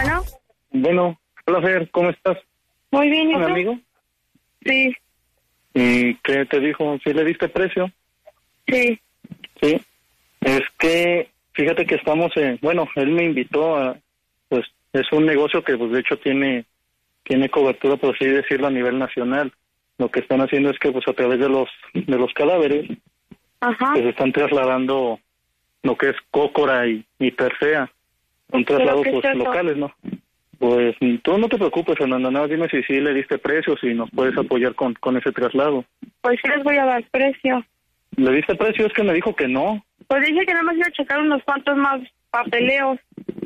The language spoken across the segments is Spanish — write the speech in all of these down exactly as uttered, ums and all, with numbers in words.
Bueno. Bueno, hola Fer, ¿cómo estás? Muy bien, ¿y ¿Un tú? amigo? Sí. ¿Y qué te dijo? ¿Sí le diste precio? Sí. Sí. Es que, fíjate que estamos, en, bueno, él me invitó a, pues, es un negocio que, pues, de hecho tiene, tiene cobertura, por así decirlo, a nivel nacional. Lo que están haciendo es que, pues, a través de los, de los cadáveres, Ajá. pues, están trasladando lo que es cócora y, y persea. Un traslado, ¿Pero qué pues, es eso? locales, ¿no? Pues, tú no te preocupes, Fernanda, nada, dime si sí le diste precios y nos puedes apoyar con, con ese traslado. Pues sí les voy a dar precio. ¿Le diste precio? Es que me dijo que no. Pues dije que nada más iba a checar unos cuantos más papeleos.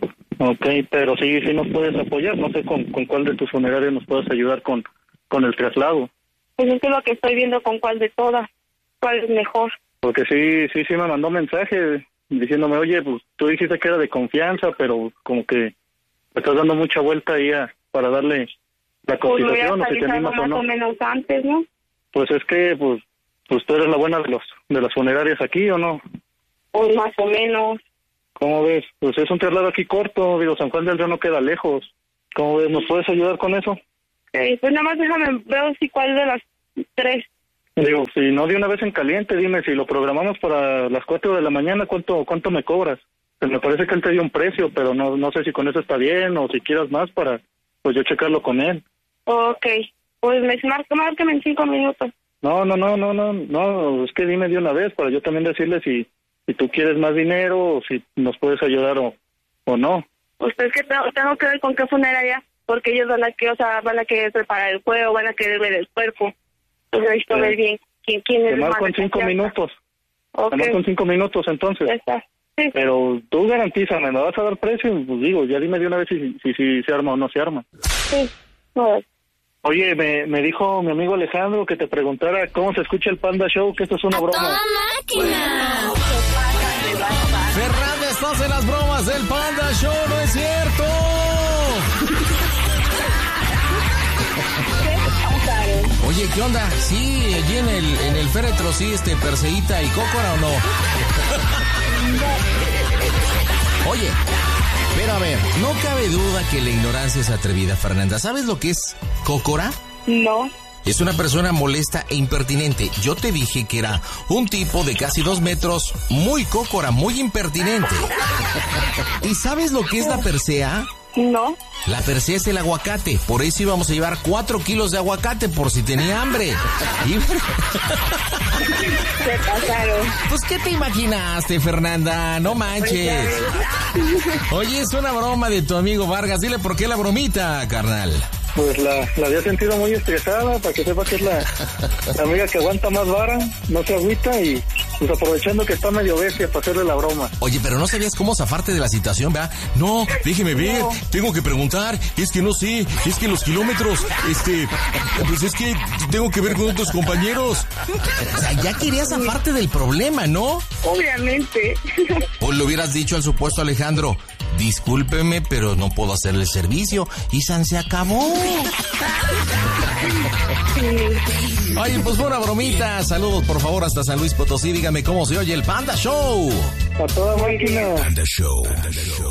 Ok, pero sí, sí nos puedes apoyar. No sé con, con cuál de tus funerarias nos puedes ayudar con, con el traslado. Pues es que lo que estoy viendo con cuál de todas. ¿Cuál es mejor? Porque sí, sí, sí me mandó mensaje diciéndome, oye, pues tú dijiste que era de confianza, pero como que me estás dando mucha vuelta ahí a, para darle la Pues me hubieras cotización, o si te avisado animas o más no. o menos antes, ¿no? Pues es que, pues, pues tú eres la buena de los de las funerarias aquí, ¿o no? Pues más o menos. ¿Cómo ves? Pues es un traslado aquí corto, digo, San Juan del Río no queda lejos. ¿Cómo ves? ¿Nos puedes ayudar con eso? Okay, pues nada más déjame ver si cuál de las tres. Digo, si no de una vez en caliente, dime, si lo programamos para las cuatro de la mañana, ¿cuánto cuánto me cobras? Pues me parece que él te dio un precio, pero no no sé si con eso está bien o si quieras más para, pues yo checarlo con él. Ok, pues me marca, márcame en cinco minutos. No, no, no, no, no, no, es que dime de una vez para yo también decirle si si tú quieres más dinero o si nos puedes ayudar o, o no. Pues es que tengo, tengo que ver con qué funeraria, porque ellos van a que, o sea, van a querer preparar el cuero, van a querer ver el cuerpo. Pues necesito Sí. ver bien quién, quién es Te más marco de en cinco confianza. minutos. Ok, Te marco en cinco minutos entonces. ya está. Sí. Pero tú garantízame, ¿me vas a dar precio? Pues digo, ya dime de una vez si, si, si se arma o no se arma. Sí, no, Oye, me, me dijo mi amigo Alejandro que te preguntara cómo se escucha el Panda Show, que esto es una broma. máquina! Fernández, estás en las bromas del Panda Show, ¿no es cierto? Oye, ¿qué onda? Sí, allí en el, en el féretro, sí, este, perseíta y cócora, ¿o no? Oye, pero a ver, no cabe duda que la ignorancia es atrevida, Fernanda. ¿Sabes lo que es cócora? no. Es una persona molesta e impertinente. Yo te dije que era un tipo de casi dos metros, muy cócora, muy impertinente. ¿Y sabes lo que es la persea? No. La persea es el aguacate, por eso íbamos a llevar cuatro kilos de aguacate por si tenía hambre. Y... Se pasaron. Pues, ¿qué te imaginaste, Fernanda? No manches. Oye, es una broma de tu amigo Vargas. Dile por qué la bromita, carnal. Pues la, la había sentido muy estresada, para que sepa que es la, la amiga que aguanta más vara, no se agüita y pues aprovechando que está medio bestia para hacerle la broma. Oye, pero no sabías cómo zafarte de la situación, ¿verdad? No, déjeme ver, No. tengo que preguntar, es que no sé, es que los kilómetros, este, pues es que tengo que ver con otros compañeros. O sea, ya querías zafarte del problema, ¿no? Obviamente. O le hubieras dicho al supuesto Alejandro, discúlpeme, pero no puedo hacerle el servicio, y San se acabó. Oye, pues fue una bromita. Saludos, por favor, hasta San Luis Potosí. Dígame cómo se oye el Panda Show. A toda máquina. Panda Show. Panda Show.